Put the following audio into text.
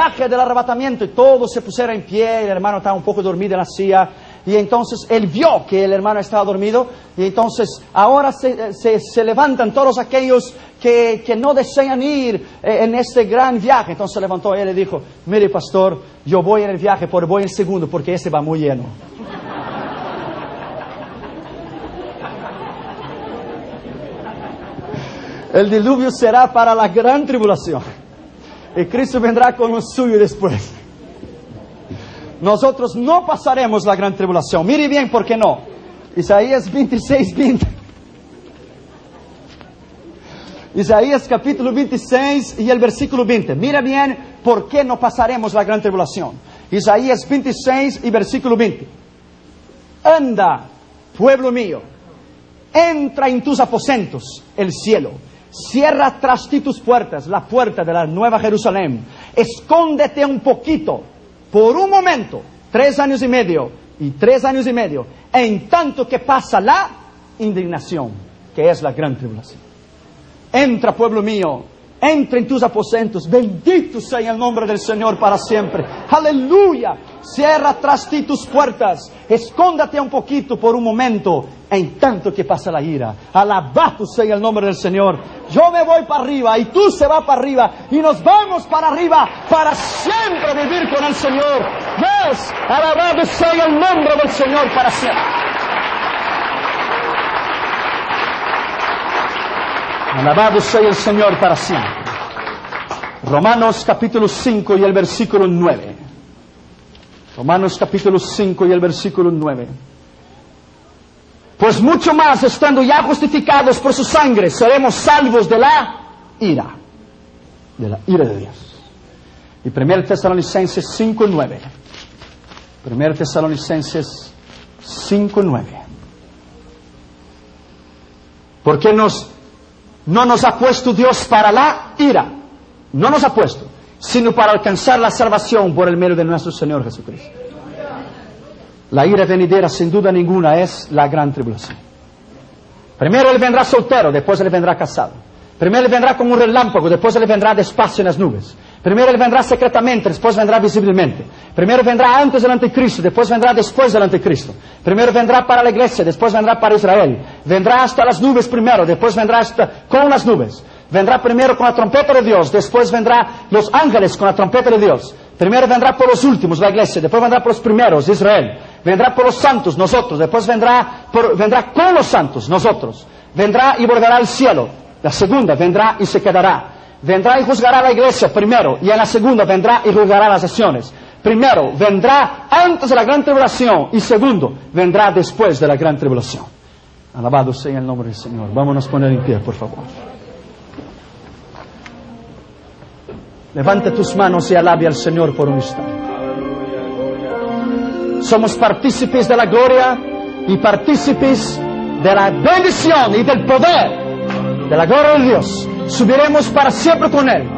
viaje del arrebatamiento. Y todos se pusieron en pie, el hermano estaba un poco dormido en la silla. Y entonces él vio que el hermano estaba dormido. Y entonces ahora se levantan todos aquellos que no desean ir en este gran viaje. Entonces se levantó él y dijo: mire, pastor, yo voy en el viaje, pero voy en el segundo porque ese va muy lleno. El diluvio será para la gran tribulación. Y Cristo vendrá con lo suyo después. Nosotros no pasaremos la gran tribulación. Mire bien por qué no. Isaías 26:20. Isaías capítulo 26 y el versículo 20. Mira bien por qué no pasaremos la gran tribulación. Isaías 26 y versículo 20. Anda, pueblo mío, entra en tus aposentos el cielo. Cierra tras ti tus puertas, la puerta de la nueva Jerusalén. Escóndete un poquito, por un momento, 3 años y medio y 3 años y medio, en tanto que pasa la indignación, que es la gran tribulación. Entra, pueblo mío, entra en tus aposentos. Bendito sea el nombre del Señor para siempre. Aleluya. Cierra tras ti tus puertas. Escóndate un poquito por un momento, en tanto que pasa la ira. Alabado sea el nombre del Señor. Yo me voy para arriba y tú se va para arriba. Y nos vamos para arriba para siempre vivir con el Señor. ¿Ves? Alabado sea el nombre del Señor para siempre. Alabado sea el Señor para siempre. Romanos capítulo 5 y el versículo 9. Romanos capítulo 5 y el versículo 9. Pues mucho más, estando ya justificados por su sangre, seremos salvos de la ira. De la ira de Dios. Y 1 Tesalonicenses 5:9. 1 Tesalonicenses 5:9. Porque no nos ha puesto Dios para la ira. No nos ha puesto, sino para alcanzar la salvación por el medio de nuestro Señor Jesucristo. La ira venidera, sin duda ninguna, es la gran tribulación. Primero Él vendrá soltero, después Él vendrá casado. Primero Él vendrá como un relámpago, después Él vendrá despacio en las nubes. Primero Él vendrá secretamente, después vendrá visiblemente. Primero vendrá antes del anticristo, después vendrá después del anticristo. Primero vendrá para la iglesia, después vendrá para Israel. Vendrá hasta las nubes primero, después vendrá con las nubes. Vendrá primero con la trompeta de Dios, después vendrá los ángeles con la trompeta de Dios. Primero vendrá por los últimos, la iglesia, después vendrá por los primeros, Israel. Vendrá por los santos, nosotros. Después vendrá con los santos, nosotros. Vendrá y volverá al cielo. La segunda vendrá y se quedará. Vendrá y juzgará a la iglesia primero, y en la segunda vendrá y juzgará las naciones. Primero vendrá antes de la gran tribulación, y segundo vendrá después de la gran tribulación. Alabado sea el nombre del Señor. Vámonos a poner en pie, por favor. Levanta tus manos y alabe al Señor por un instante. Somos partícipes de la gloria y partícipes de la bendición y del poder de la gloria de Dios. Subiremos para siempre con Él.